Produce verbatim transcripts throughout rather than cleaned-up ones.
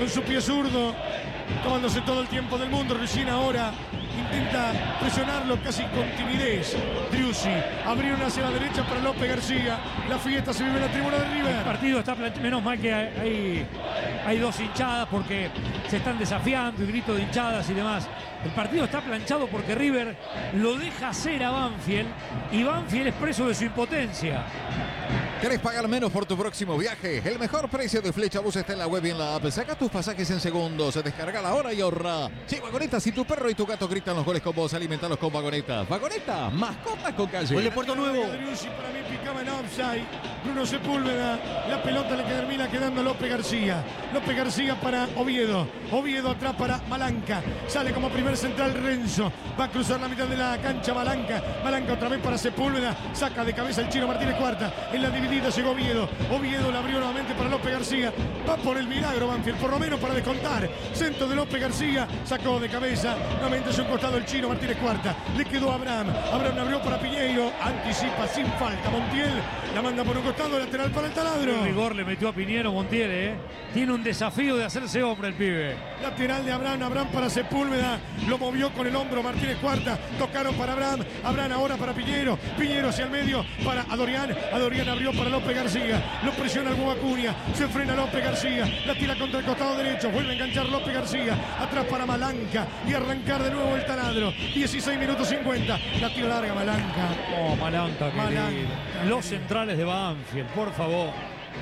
con su pie zurdo, tomándose todo el tiempo del mundo. Recién ahora intenta presionarlo casi con timidez. Driussi abrieron hacia la derecha para López García. La fiesta se vive en la tribuna de River. El partido está planteado, menos mal que hay, hay, hay dos hinchadas porque se están desafiando y gritos de hinchadas y demás. El partido está planchado porque River lo deja hacer a Banfield y Banfield es preso de su impotencia. ¿Querés pagar menos por tu próximo viaje? El mejor precio de Flecha Bus está en la web y en la app. Saca tus pasajes en segundos, descarga la hora y ahorra. Sí, Vagoneta, si tu perro y tu gato gritan los goles con vos, alimentalos con Vagoneta. Vagoneta, mascotas con calle. Gol de Puerto Nuevo. Driussi para mí picaba en offside. Bruno Sepúlveda, la pelota le termina quedando a López García. López García para Oviedo. Oviedo atrás para Malanca. Sale como primer central Renzo. Va a cruzar la mitad de la cancha Malanca. Malanca otra vez para Sepúlveda. Saca de cabeza el Chino Martínez Cuarta. En la dividida llegó Oviedo. Oviedo la abrió nuevamente para López García. Va por el milagro Banfield, por lo menos para descontar. Centro de López García. Sacó de cabeza. Nuevamente hacia un costado el Chino Martínez Cuarta. Le quedó a Abraham. Abraham abrió para Piñeiro. Anticipa sin falta. Montiel la manda por un costado, lateral para el Taladro. El rigor le metió a Piñero Montiel, ¿eh? Tiene un desafío de hacerse hombre el pibe. Lateral de Abraham, Abraham para Sepúlveda. Lo movió con el hombro Martínez Cuarta. Tocaron para Abraham. Abraham ahora para Piñero. Piñero hacia el medio para Adorián. Adorián abrió para López García. Lo presiona el Boba Acuña. Se frena López García. La tira contra el costado derecho. Vuelve a enganchar López García. Atrás para Malanca. Y arrancar de nuevo el Taladro. dieciséis minutos cincuenta. La tira larga Malanca. Oh, Malanca, qué Malanca. lindo. Los centrales de Banfield, por favor.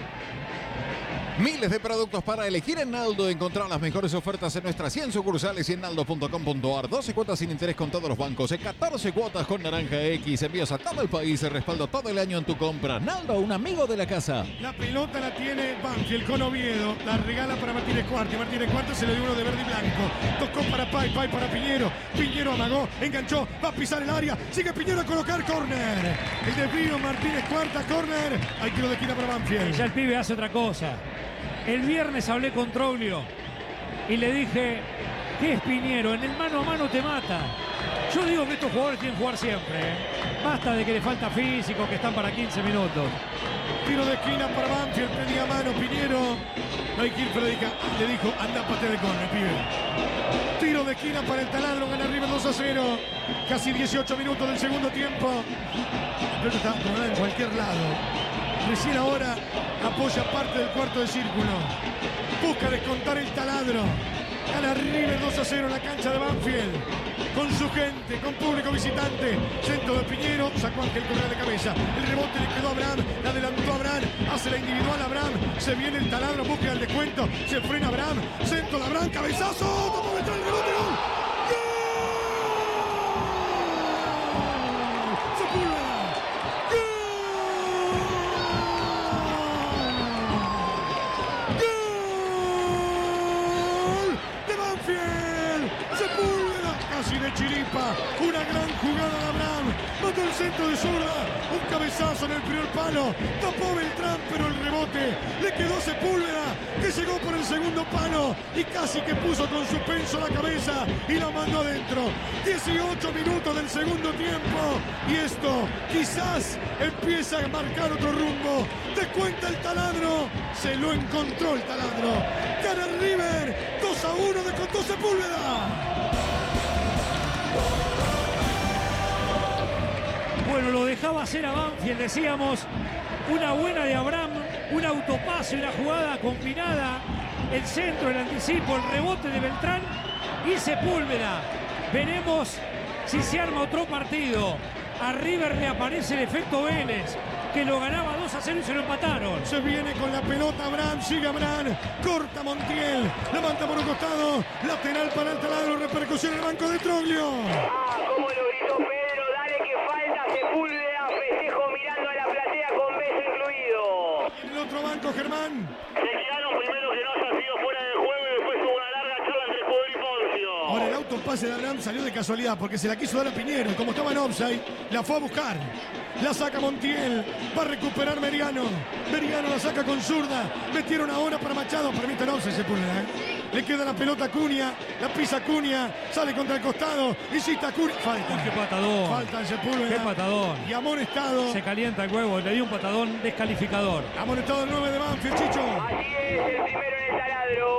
Miles de productos para elegir en Naldo. Encontrar las mejores ofertas en nuestras cien sucursales y en naldo punto com punto ar. doce cuotas sin interés con todos los bancos. catorce cuotas con Naranja X. Envíos a todo el país. Respaldo todo el año en tu compra. Naldo, un amigo de la casa. La pelota la tiene Banfield con Oviedo. La regala para Martínez Cuarta. Martínez Cuarta se le dio uno de verde y blanco. Tocó para Pai, Pai para Piñero. Piñero amagó, enganchó, va a pisar el área. Sigue Piñero a colocar córner. El desvío Martínez Cuarta, córner. Hay tiro de esquina para Banfield. Ya el pibe hace otra cosa. El viernes hablé con Troglio y le dije, ¿qué es Piñero? En el mano a mano te mata. Yo digo que estos jugadores tienen que jugar siempre, ¿eh? Basta de que le falta físico, que están para quince minutos. Tiro de esquina para Banfield, pedía mano Piñero. No hay que ir, Federica. Le dijo, anda, patea de córner, pibe. Tiro de esquina para el Taladro, gana River dos a cero. Casi dieciocho minutos del segundo tiempo. La pelota está acomodada en cualquier lado. Recién ahora apoya parte del cuarto de círculo. Busca descontar el Taladro. Gana River dos a cero en la cancha de Banfield. Con su gente, con público visitante. Centro de Piñero, sacó Ángel Correa de cabeza. El rebote le quedó a Abraham, la adelantó a Abraham. Hace la individual a Abraham. Se viene el Taladro, busca el descuento. Se frena Abraham. Centro de Abraham, cabezazo. Tocó meter el rebote, gol. ¡Gol! Sepúlveda. Casi de chiripa, una gran jugada de Abraham, mandó el centro de zurda, un cabezazo en el primer palo, tapó Beltrán, pero el rebote le quedó Sepúlveda, que llegó por el segundo palo y casi que puso con suspenso la cabeza y la mandó adentro. dieciocho minutos del segundo tiempo y esto quizás empieza a marcar otro rumbo. Descuenta el Taladro, se lo encontró el Taladro. Gana River, dos a uno, descontó Sepúlveda. Bueno, lo dejaba hacer a Banfield, decíamos, una buena de Abraham, un autopase, una jugada combinada, el centro, el anticipo, el rebote de Beltrán y Sepúlveda. Veremos si se arma otro partido. A River le aparece el efecto Vélez, que lo ganaba dos a cero y se lo empataron. Se viene con la pelota Abraham, sigue Abraham, corta Montiel, la manda por un costado, lateral para el Taladro, repercusión en el banco de Troglio. Ah, cómo lo gritó Pedro, dale que falta Sepúlveda, festejo mirando a la platea con beso incluido. En el otro banco, Germán. Se quedaron primero que no haya sido fuera del juego y después tuvo una larga charla entre Poder y Poncio. Ahora el autopase de Abraham salió de casualidad porque se la quiso dar a Piñero. Como estaba en offside, la fue a buscar. La saca Montiel, va a recuperar Meriano. Meriano la saca con zurda. Metieron ahora para Machado, permite el offside, Sepúlveda, ¿eh? Le queda la pelota a Acuña, la pisa Acuña, sale contra el costado, insiste Acuña. Falta. Uy, qué patadón. Falta en Sepúlveda. Qué patadón. Y amonestado. Se calienta el huevo, le dio un patadón descalificador. Amonestado el nueve de Banfield, Chicho. Así es, el primero en el Taladro.